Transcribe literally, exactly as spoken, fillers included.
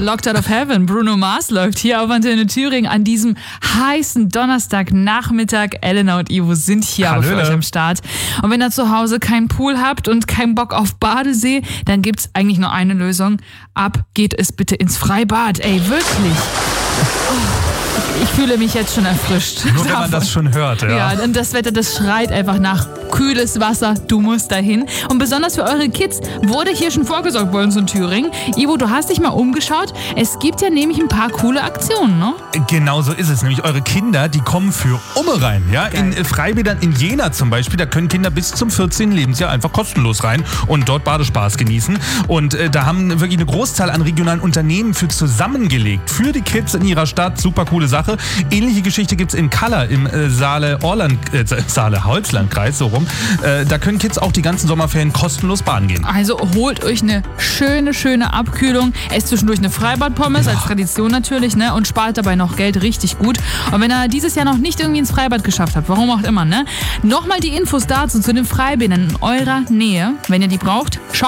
Locked Out of Heaven. Bruno Mars läuft hier auf Antenne Thüringen an diesem heißen Donnerstagnachmittag. Elena und Ivo sind hier aber für euch am Start. Und wenn ihr zu Hause keinen Pool habt und keinen Bock auf Badesee, dann gibt's eigentlich nur eine Lösung. Ab geht es bitte ins Freibad. Ey, wirklich. Oh. Ich fühle mich jetzt schon erfrischt. Nur wenn man das schon hört, ja. Ja, und das Wetter, das schreit einfach nach kühles Wasser. Du musst dahin. Und besonders für eure Kids wurde hier schon vorgesorgt bei uns in Thüringen. Ivo, du hast dich mal umgeschaut. Es gibt ja nämlich ein paar coole Aktionen, ne? Genau so ist es. Nämlich eure Kinder, die kommen für Umme rein. Ja? In Freibädern in Jena zum Beispiel, da können Kinder bis zum vierzehnten Lebensjahr einfach kostenlos rein und dort Badespaß genießen. Und äh, da haben wirklich eine Großzahl an regionalen Unternehmen für zusammengelegt. Für die Kids in ihrer Stadt. Super coole Sache. Ähnliche Geschichte gibt es in Kaller im äh, Saale-Orland, äh, Saale-Holzlandkreis, so rum. Äh, da können Kids auch die ganzen Sommerferien kostenlos baden gehen. Also holt euch eine schöne, schöne Abkühlung. Esst zwischendurch eine Freibad-Pommes, als Tradition natürlich, ne? Und spart dabei noch Geld, richtig gut. Und wenn ihr dieses Jahr noch nicht irgendwie ins Freibad geschafft habt, warum auch immer, ne? Nochmal die Infos dazu zu den Freibädern in eurer Nähe, wenn ihr die braucht. Schaut